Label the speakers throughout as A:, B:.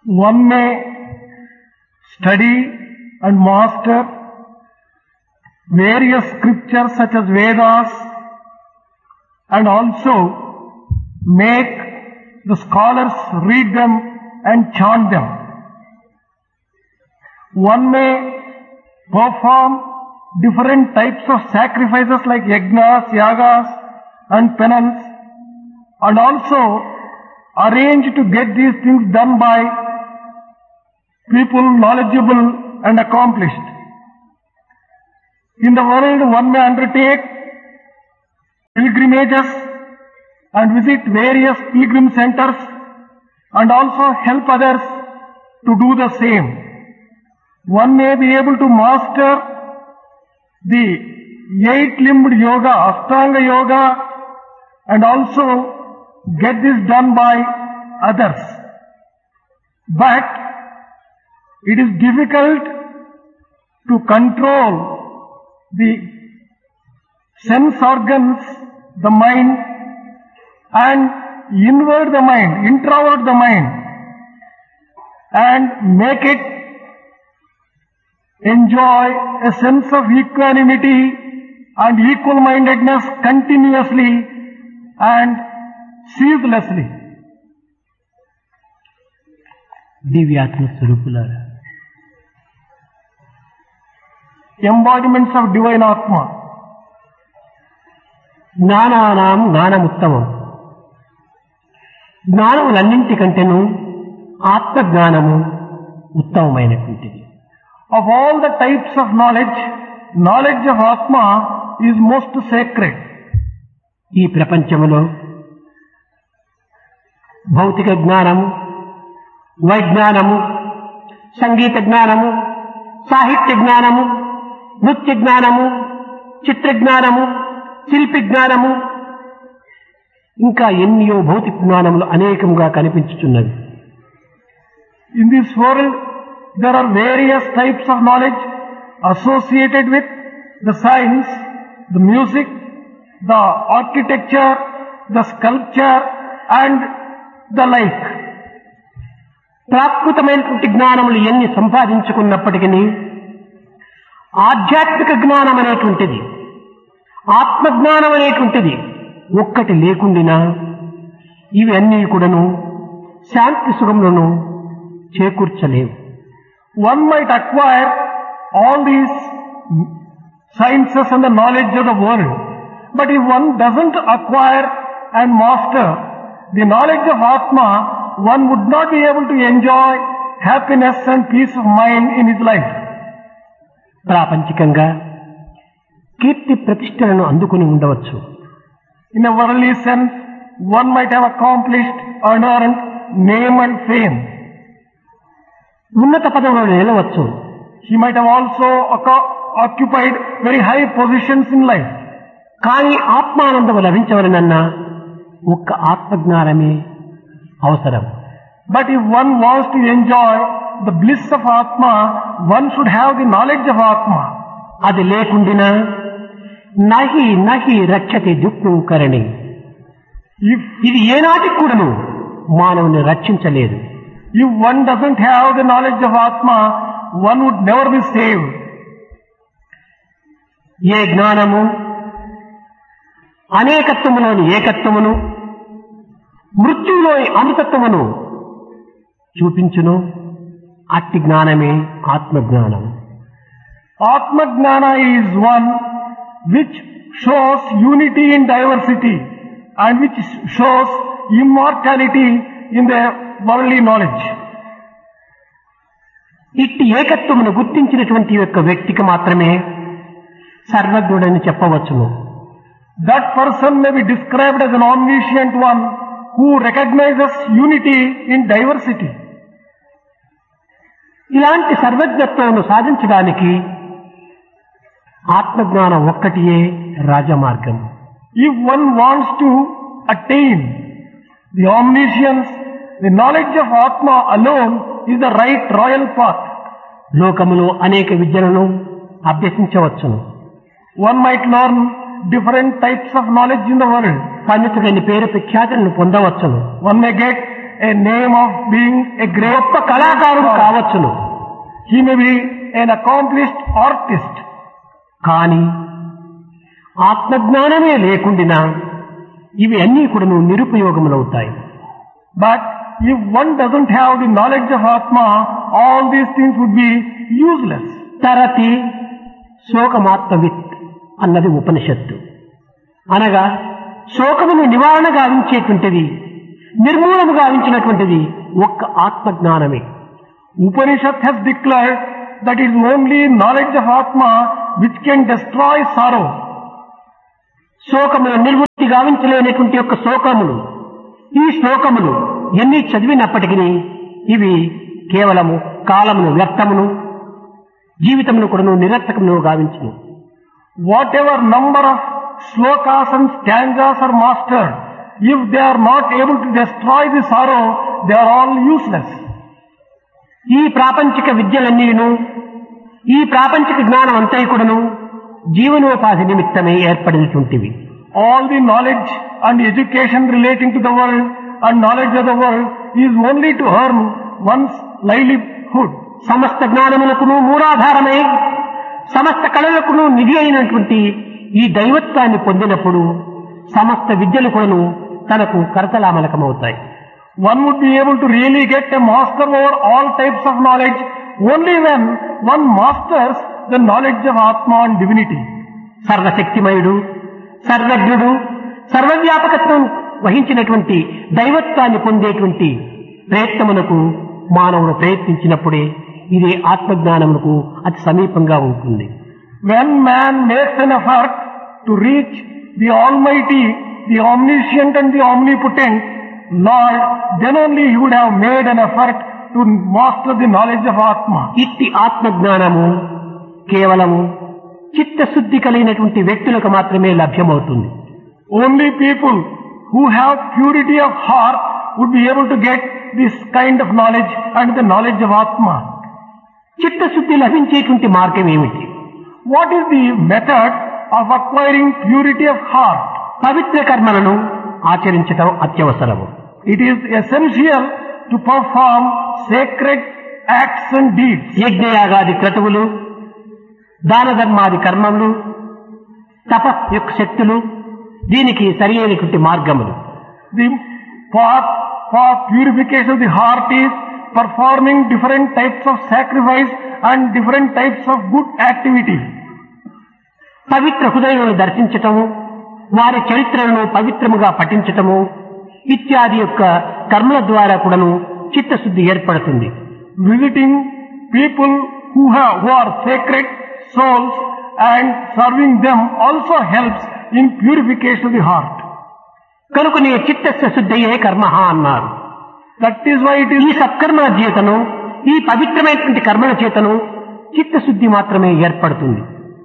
A: One may study and master various scriptures such as Vedas and also make the scholars read them and chant them. One may perform different types of sacrifices like yajnas, yagas and penance, and also arrange to get these things done by people knowledgeable and accomplished. In the world, one may undertake pilgrimages and visit various pilgrim centers and also help others to do the same. One may be able to master the eight-limbed yoga, Ashtanga yoga, and also get this done by others. But it is difficult to control the sense organs, the mind, and invert the mind, introvert the mind, and make it enjoy a sense of equanimity and equal-mindedness continuously and ceaselessly.
B: దివ్యాత్మ స్వరూపులారా,
A: Embodiments of divine Atma.
B: జ్ఞానానాం జ్ఞానముత్తమం. జ్ఞానములన్నింటికంటేను ఆత్మజ్ఞానము ఉత్తమమైనటువంటిది.
A: Of all the types of knowledge, knowledge of Atma is most sacred.
B: ఈ ప్రపంచములో భౌతిక జ్ఞానము, వైజ్ఞానము, సంగీత జ్ఞానము, సాహిత్య జ్ఞానము, నృత్య జ్ఞానము, చిత్ర జ్ఞానము, శిల్పి జ్ఞానము, ఇంకా ఎన్నో భౌతిక జ్ఞానములు అనేకముగా కనిపించుచున్నవి.
A: In this world, there are various types of knowledge associated with the science, the music, the architecture, the sculpture and the like.
B: ప్రాకృతమైనటువంటి జ్ఞానములు ఎన్ని సంపాదించుకున్నప్పటికీ ఆధ్యాత్మిక జ్ఞానం అనేటువంటిది, ఆత్మజ్ఞానం అనేటువంటిది ఒక్కటి లేకుండినా ఇవన్నీ కూడాను శాంతి సుఖములను చేకూర్చలేవు.
A: One might acquire all these sciences and the knowledge of the world, but if one doesn't acquire and master the knowledge of Atma, one would not be able to enjoy happiness and peace of mind in his life.
B: ప్రాపంచికంగా కీర్తి ప్రతిష్టలను అందుకుని ఉండవచ్చు.
A: In a worldly sense, one might have accomplished or earned name and fame.
B: ఉన్నత పదవులను నిలవచ్చు.
A: He might have also occupied very high positions in life.
B: కానీ ఆత్మానందము లభించవలనన్నా ఒక్క ఆత్మజ్ఞానమే అవసరం.
A: But if one wants to enjoy the bliss of Atma, one should have the knowledge of Atma.
B: అది లేకుండినా నహి నహి రక్షతి దుఃఖం కరణి. ఇది ఏనాటికి కూడాను మానవుని రక్షించలేదు.
A: If one doesn't have the knowledge of Atma, one would never be saved.
B: ఏ జ్ఞానము అనేకత్వములోని ఏకత్వమును, మృత్యువులోని అమృతత్వమును చూపించును, అట్టి జ్ఞానమే ఆత్మజ్ఞానం.
A: Atma Jnana is one which shows unity in diversity and which shows immortality in the worldly knowledge.
B: ఇట్టి ఏకత్వమును గుర్తించినటువంటి యొక్క వ్యక్తికి మాత్రమే సర్వజ్ఞుడని చెప్పవచ్చును.
A: That person may be described as an omniscient one who recognizes unity in diversity.
B: ఇలాంటి సర్వజ్ఞత్వమును సాధించడానికి ఆత్మజ్ఞానం ఒక్కటియే రాజమార్గం.
A: If one wants to attain the omniscience, the knowledge of Atma alone is the right royal path.
B: లోకములో అనేక విద్యలను అభ్యసించవచ్చును.
A: One might learn different types of knowledge in the world.
B: పండితుడని పేరు ప్రఖ్యాతులను పొందవచ్చును.
A: One may get a name of being a great
B: గొప్ప కళాకారుడు కావచ్చును.
A: He may be an accomplished artist.
B: కానీ ఆత్మజ్ఞానమే లేకుండినా ఇవి అన్నీ కూడా నిరుపయోగములవుతాయి.
A: But if one doesn't have the knowledge of Atma, all these things would be useless.
B: తరతి శోకమాత్మవిత్ అన్నది ఉపనిషత్తు. అనగా శోకమును నివారణ గావించేటువంటిది, నిర్మూలన గావించినటువంటిది ఒక్క ఆత్మజ్ఞానమే.
A: Upanishad has declared that it is only knowledge of Atma which can destroy sorrow.
B: శోకమును నిర్వృత్తి గావించలేనటువంటి యొక్క శోకములు, ఈ శ్లోకములు ఎన్ని చదివినప్పటికీ ఇవి కేవలము కాలమును వ్యర్థమును, జీవితమును కూడా నిరర్థకమును గావించును.
A: Whatever number of slokas and stanzas are mastered, if they are not able to destroy the sorrow, they are all useless.
B: ఈ ప్రాపంచిక విద్యలన్నీను, ఈ ప్రాపంచిక జ్ఞానం అంతా కూడాను జీవనోపాధి నిమిత్తమే ఏర్పడినటువంటివి.
A: All the knowledge and education relating to the world and knowledge of the world is only to earn one's livelihood.
B: సమస్త జ్ఞానములకును మూలాధారమై సమస్త కళలకును నిధి అయినటువంటి ఈ దైవత్వాన్ని పొందినప్పుడు సమస్త విద్యలు కూడాను తనకు కరతలామలకమవుతాయి.
A: One would be able to really get a master over all types of knowledge only when one masters the knowledge of Atma and divinity.
B: సర్వశక్తిమయుడు, సర్వజ్ఞుడు, సర్వవ్యాపకత్వం వహించినటువంటి దైవత్వాన్ని పొందేటువంటి ప్రయత్నమునకు మానవుడు ప్రయత్నించినప్పుడే ఇది ఆత్మజ్ఞానమునకు అతి సమీపంగా ఉంటుంది.
A: When man makes an effort to reach the Almighty, the Omniscient and the Omnipotent Lord, then only he would have made an effort to master the knowledge of Atma.
B: ఇట్టి ఆత్మజ్ఞానము కేవలము చిత్తశుద్ధి కలిగినటువంటి వ్యక్తులకు మాత్రమే లభ్యమవుతుంది.
A: Only people who have purity of heart would be able to get this kind of knowledge and the knowledge of Atma.
B: చిత్తశుద్ధి లభించేటువంటి మార్గం ఏమిటి?
A: What is the method of acquiring purity of heart?
B: పవిత్ర కర్మలను ఆచరించడం అత్యవసరము.
A: It is essential to perform sacred acts and deeds.
B: యజ్ఞయాగాది క్రతువులు, దాన ధర్మాది కర్మములు, తప యొక్క శక్తులు దీనికి సరి అయినటువంటి మార్గములు.
A: The path for purification of the heart is performing different types of sacrifice and different types of good activity.
B: పవిత్ర హృదయాలను దర్శించటము, వారి చరిత్రలను పవిత్రముగా పఠించటము ఇత్యాది యొక్క కర్మల ద్వారా కూడాను చిత్తశుద్ధి ఏర్పడుతుంది.
A: Visiting people who are sacred souls and serving them also helps in purification of the heart.
B: కనుకనే చిత్తస్య శుద్ధయే కర్మః అన్నారు.
A: That is why it is
B: ఈ సత్కర్మల చేతను, ఈ పవిత్రమైనటువంటి కర్మల చేతను చిత్తశుద్ధి మాత్రమే ఏర్పడుతుంది.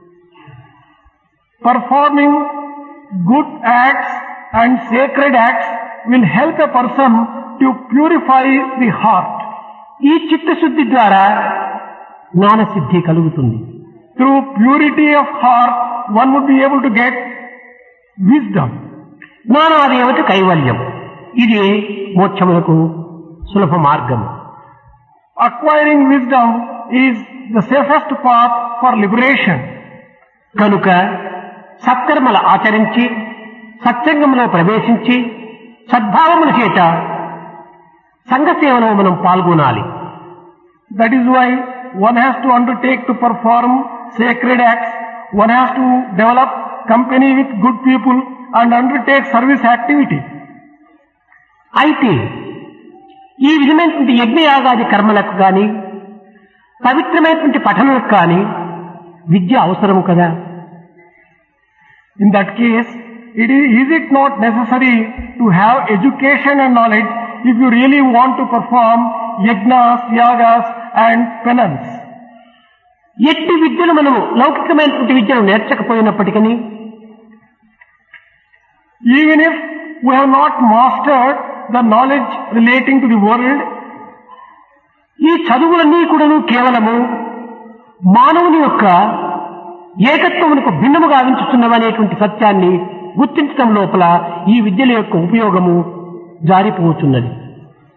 A: performing good acts and sacred acts will help a person to purify the heart.
B: ఈ చిత్తశుద్ధి ద్వారా జ్ఞానసిద్ధి కలుగుతుంది.
A: Through purity of heart, one would be able to get wisdom.
B: జ్ఞానాది ఏమిటి? కైవల్యం. ఇది మోక్షములకు సులభ మార్గం.
A: Acquiring wisdom is the safest path for liberation.
B: కనుక సత్కర్మల ఆచరించి సత్సంగంలో ప్రవేశించి సద్భావముల చేత సంఘసేవలో మనం పాల్గొనాలి.
A: That is why one has to undertake to perform sacred acts, one has to develop company with good people and undertake service activity.
B: అయితే ఈ విధమైనటువంటి యజ్ఞయాగాది కర్మలకు కానీ పవిత్రమైనటువంటి పఠనలకు కానీ విద్య అవసరం కదా.
A: In that case, is it not necessary to have education and knowledge if you really want to perform yajnas, yagas and penance?
B: ఎట్టి విద్యను మనము లౌకికమైనటువంటి విద్యను నేర్చకపోయినప్పటికీ
A: Even if we have not mastered the knowledge relating to the world,
B: ఈ చదువులన్నీ కూడాను కేవలము మానవుని యొక్క ఏకత్వమునకు భిన్నముగా గావించుతున్నవనేటువంటి సత్యాన్ని గుర్తించడం లోపల ఈ విద్యల యొక్క ఉపయోగము జారిపోతున్నది.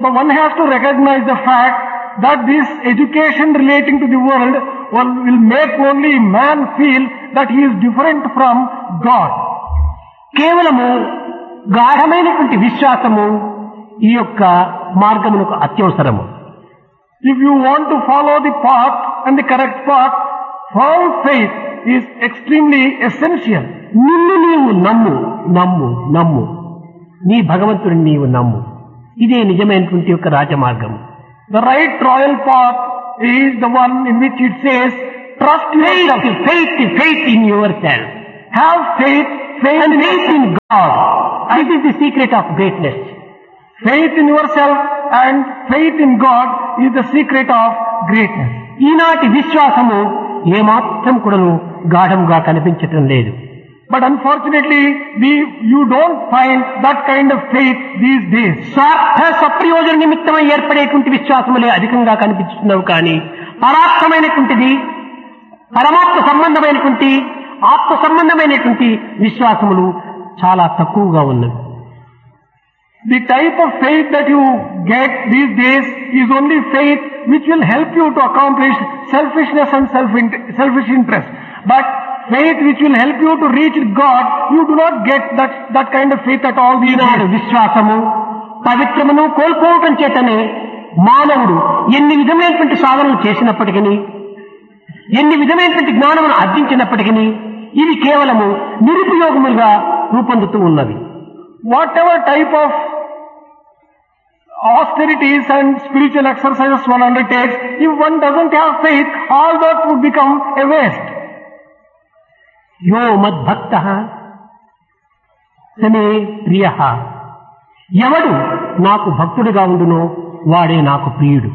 A: But one has to recognize the fact that this education relating to the world will make only man feel that he is different from God.
B: కేవలము గాఢమైనటువంటి విశ్వాసము ఈ యొక్క మార్గమునకు అత్యవసరము.
A: If you want to follow the path and the correct path, firm faith is extremely essential.
B: నిన్ను నీవు నమ్ము నమ్ము నమ్ము, నీ భగవంతుడిని నీవు నమ్ము. ఇదే నిజమైనటువంటి యొక్క రాజమార్గము.
A: The right royal path is the one in which it says, trust yourself.
B: Faith in yourself.
A: Have faith
B: And faith in God. This is the secret of greatness.
A: Faith in yourself and faith in God is the secret of greatness.
B: ఈనాటి విశ్వాసము ఏమాత్రం కూడాను గాఢంగా కనిపించటం లేదు.
A: But unfortunately, you don't find that kind of faith these days.
B: సప్రయోజన నిమిత్తమై ఏర్పడేటువంటి విశ్వాసములే అధికంగా కనిపిస్తున్నావు కానీ పరార్థమైనటువంటిది, పరమాత్మ సంబంధమైనటువంటి, ఆత్మ సంబంధమైనటువంటి విశ్వాసములు చాలా తక్కువగా ఉన్నవి.
A: The type of faith that you get these days is only faith which will help you to accomplish selfishness and selfish interest. But faith which will help you to reach God, you do not get that kind of faith at all these days.
B: విశ్వాసము పవిత్రమును కోల్పోవటం చేతనే మానవుడు ఎన్ని విధమైనటువంటి సాధనలు చేసినప్పటికీ, ఎన్ని విధమైనటువంటి జ్ఞానమును అర్జించినప్పటికీ ఇవి కేవలము నిరుపయోగములుగా రూపొందుతూ ఉన్నవి.
A: Whatever type of austerities and spiritual exercises one undertakes, if one doesn't have faith, all that would become a waste.
B: యో మద్భక్తః సమే ప్రియః. ఎవడు నాకు భక్తుడిగా ఉండునో వాడే నాకు ప్రియుడు.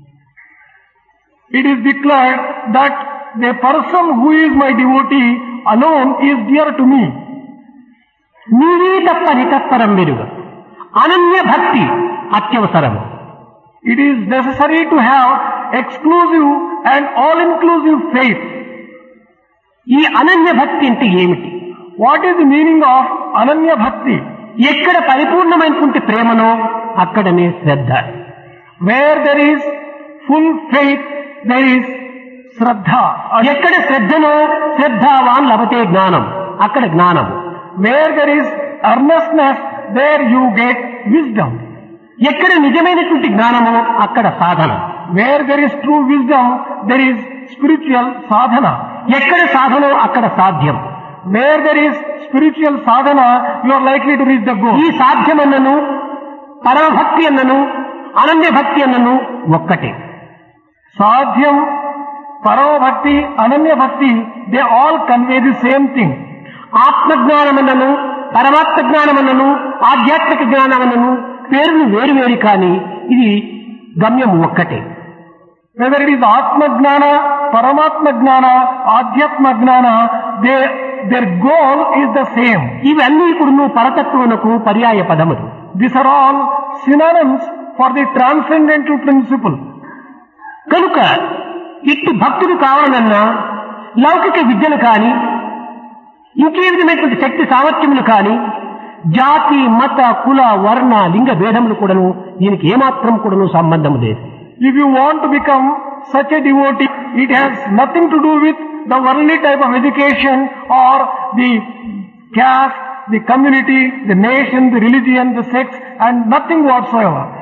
A: It is declared that the person who is my devotee alone is dear to me.
B: నీవే తప్ప నితత్పరం వెరుగ. అనన్య భక్తి అత్యవసరము.
A: It is necessary to have exclusive and all-inclusive faith.
B: ఈ అనన్య భక్తి అంటే ఏమిటి?
A: What is the meaning of ananya bhakti?
B: ఎక్కడ పరిపూర్ణమైనటువంటి ప్రేమనో అక్కడనే శ్రద్ధ.
A: Where there is full faith, there is shraddha.
B: ఎక్కడ శ్రద్ధనో శ్రద్ధావాన్ లభతే జ్ఞానం, అక్కడ జ్ఞానం.
A: Where there is earnestness, there you get wisdom.
B: ఎక్కడ నిజమైనటువంటి జ్ఞానమో అక్కడ సాధన.
A: Where there is true wisdom, there is spiritual sadhana.
B: ఎక్కడ సాధనో అక్కడ సాధ్యం.
A: Where there is spiritual sadhana, you are likely to reach the goal.
B: ఈ సాధ్యమన్నను, పరమభక్తి అన్నను, అనన్య భక్తి అన్నను ఒక్కటే.
A: Sadhyam, Paramabhakti, Ananya Bhakti, they all convey the same thing.
B: ఆత్మజ్ఞానమన్నను, పరమాత్మ జ్ఞానమన్నను, ఆధ్యాత్మిక జ్ఞానమన్నను పేరును వేరువేరు కానీ ఇది గమ్యం ఒక్కటే.
A: Whether it is Atma Gnana, Paramatma Gnana, Adhyatma Gnana, their goal is the same.
B: ఇవన్నీ కూడా పరతత్వమునకు పర్యాయ పదములు.
A: These are all synonyms for the transcendental principle.
B: కనుక ఇట్టి భక్తుడు కావాలన్నా లౌకిక విద్యలు కానీ, ఇంకే విధమైనటువంటి శక్తి సామర్థ్యములు కానీ, జాతి మత కుల వర్ణ లింగ భేదములు కూడాను దీనికి ఏమాత్రం కూడాను సంబంధం లేదు.
A: If you want to become such a devotee, it has nothing to do with the worldly type of education or the caste, the community, the nation, the religion, the sex, and nothing whatsoever.